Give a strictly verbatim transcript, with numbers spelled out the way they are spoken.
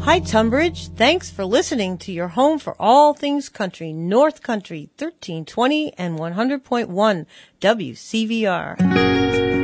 Hi, Tunbridge. Thanks for listening to your home for all things country, North Country, thirteen twenty and one hundred point one W C V R.